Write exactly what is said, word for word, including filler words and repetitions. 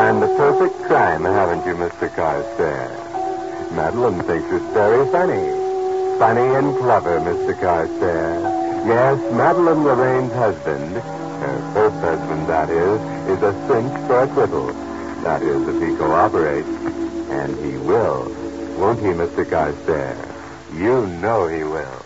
planned the perfect crime, haven't you, Mister Carstairs? Madeline thinks it's very funny. Funny and clever, Mister Carstairs. Yes, Madeline Lorraine's husband, her first husband, that is, is a cinch for acquittal. That is, if he cooperates. And he will. Won't he, Mister Carstairs? You know he will.